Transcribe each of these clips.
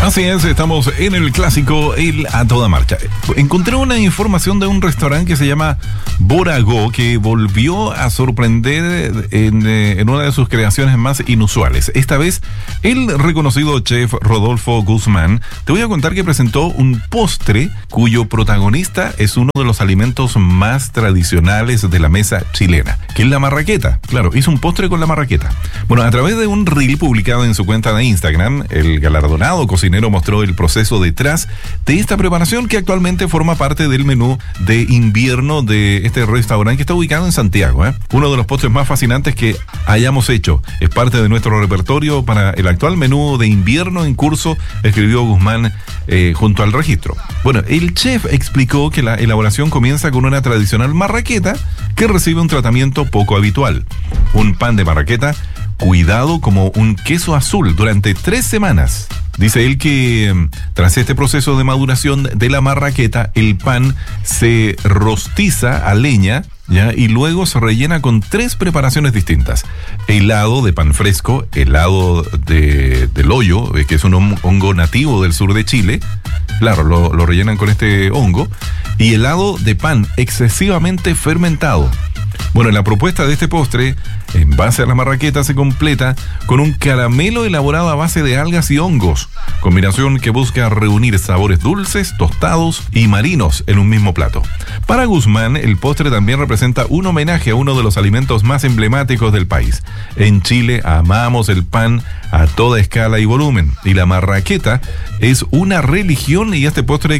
Así es, estamos en el clásico El a toda marcha. Encontré una información de un restaurante que se llama Boragó, que volvió a sorprender en una de sus creaciones más inusuales. Esta vez, el reconocido chef Rodolfo Guzmán, te voy a contar que presentó un postre cuyo protagonista es uno de los alimentos más tradicionales de la mesa chilena, que es la marraqueta. Claro, hizo un postre con la marraqueta. Bueno, a través de un reel publicado en su cuenta de Instagram, el galardonado cocinero mostró el proceso detrás de esta preparación, que actualmente forma parte del menú de invierno de este restaurante que está ubicado en Santiago. Uno de los postres más fascinantes que hayamos hecho. Es parte de nuestro repertorio para el actual menú de invierno en curso, escribió Guzmán junto al registro. Bueno, el chef explicó que la elaboración comienza con una tradicional marraqueta que recibe un tratamiento poco habitual. Un pan de marraqueta cuidado como un queso azul durante 3 semanas. Dice él que tras este proceso de maduración de la marraqueta, el pan se rostiza a leña, ¿ya? Y luego se rellena con 3 preparaciones distintas. Helado de pan fresco, helado del hoyo, que es un hongo nativo del sur de Chile. Claro, lo rellenan con este hongo. Y helado de pan excesivamente fermentado. Bueno, la propuesta de este postre, en base a la marraqueta, se completa con un caramelo elaborado a base de algas y hongos, combinación que busca reunir sabores dulces, tostados y marinos en un mismo plato. Para Guzmán, el postre también representa un homenaje a uno de los alimentos más emblemáticos del país. En Chile amamos el pan a toda escala y volumen, y la marraqueta es una religión, y este postre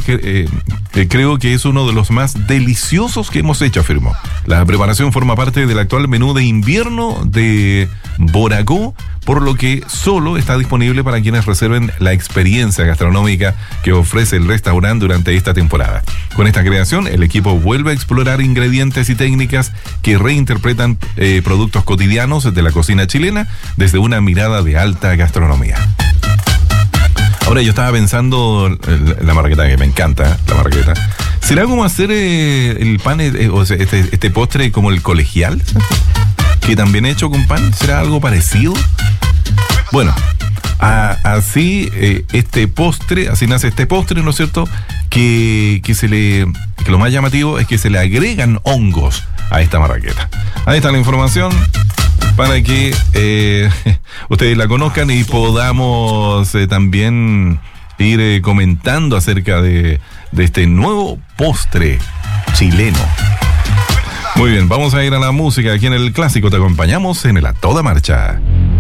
creo que es uno de los más deliciosos que hemos hecho, afirmó. La preparación forma parte del actual menú de invierno de Boragó, por lo que solo está disponible para quienes reserven la experiencia gastronómica que ofrece el restaurante durante esta temporada. Con esta creación, el equipo vuelve a explorar ingredientes y técnicas que reinterpretan productos cotidianos de la cocina chilena desde una mirada de alta gastronomía. Ahora, yo estaba pensando, la marraqueta, que me encanta, la marraqueta. ¿Será como hacer el pan, o sea, este postre como el colegial? Que también hecho con pan. ¿Será algo parecido? Bueno, así este postre, así nace este postre, ¿no es cierto? Que lo más llamativo es que se le agregan hongos a esta marraqueta. Ahí está la información para que ustedes la conozcan y podamos también ir comentando acerca de este nuevo postre chileno. Muy bien, vamos a ir a la música aquí en el clásico. Te acompañamos en el A Toda Marcha.